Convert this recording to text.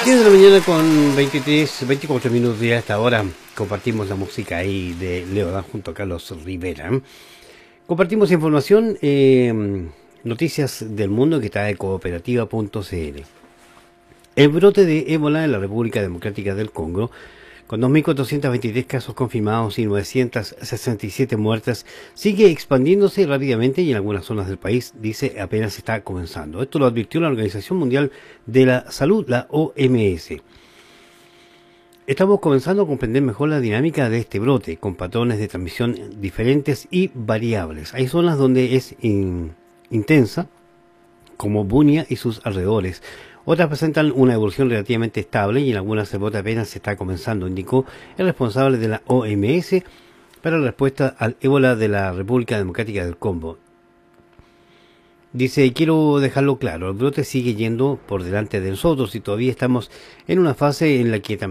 10 de la mañana con 24 minutos ya a esta hora. Compartimos la música ahí de Leodán junto a Carlos Rivera. Compartimos información, noticias del mundo que está de cooperativa.cl. El brote de ébola en la República Democrática del Congo, con 2.423 casos confirmados y 967 muertes, sigue expandiéndose rápidamente y en algunas zonas del país, dice, apenas está comenzando. Esto lo advirtió la Organización Mundial de la Salud, la OMS. Estamos comenzando a comprender mejor la dinámica de este brote, con patrones de transmisión diferentes y variables. Hay zonas donde es intensa, como Bunia y sus alrededores. Otras presentan una evolución relativamente estable y en algunas el brote apenas se está comenzando, indicó el responsable de la OMS para la respuesta al ébola de la República Democrática del Congo. Dice, quiero dejarlo claro, el brote sigue yendo por delante de nosotros y todavía estamos en una fase en la que